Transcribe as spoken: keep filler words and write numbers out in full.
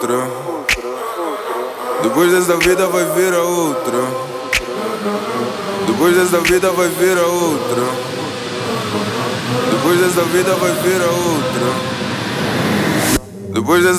Depois dessa vida vai vir a outra. Depois dessa vida vai vir a outra. Depois dessa vida vai vir a outra. Depois dessa